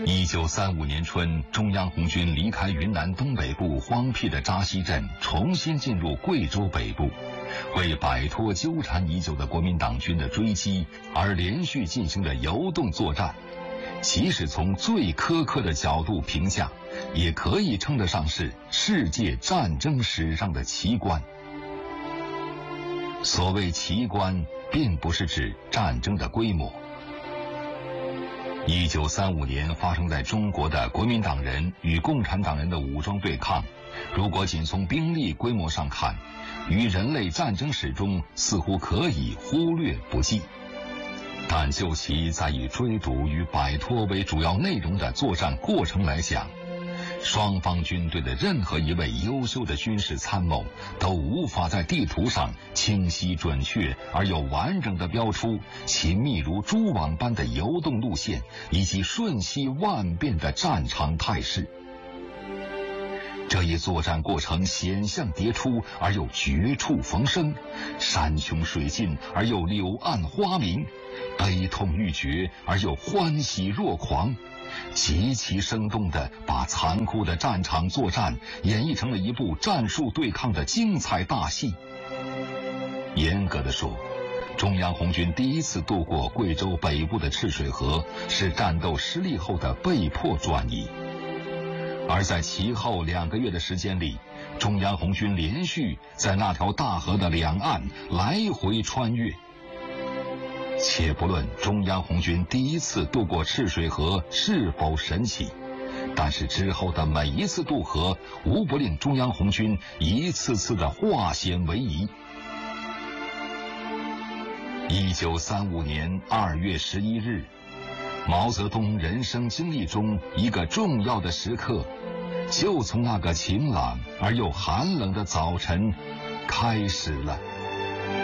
1935年春，中央红军离开云南东北部荒僻的扎西镇，重新进入贵州北部，为摆脱纠缠已久的国民党军的追击而连续进行的游动作战。即使从最苛刻的角度评价，也可以称得上是世界战争史上的奇观。所谓奇观，并不是指战争的规模。1935年发生在中国的国民党人与共产党人的武装对抗，如果仅从兵力规模上看，于人类战争史中似乎可以忽略不计。但就其在以追逐与摆脱为主要内容的作战过程来讲，双方军队的任何一位优秀的军事参谋都无法在地图上清晰准确而又完整地标出其密如蛛网般的游动路线以及瞬息万变的战场态势。这一作战过程险象迭出而又绝处逢生，山穷水尽而又柳暗花明，悲痛欲绝而又欢喜若狂，极其生动地把残酷的战场作战演绎成了一部战术对抗的精彩大戏。严格地说，中央红军第一次渡过贵州北部的赤水河是战斗失利后的被迫转移，而在其后2个月的时间里，中央红军连续在那条大河的两岸来回穿越。且不论中央红军第一次渡过赤水河是否神奇，但是之后的每一次渡河无不令中央红军一次次的化险为夷。1935年2月11日，毛泽东人生经历中一个重要的时刻，就从那个晴朗而又寒冷的早晨开始了。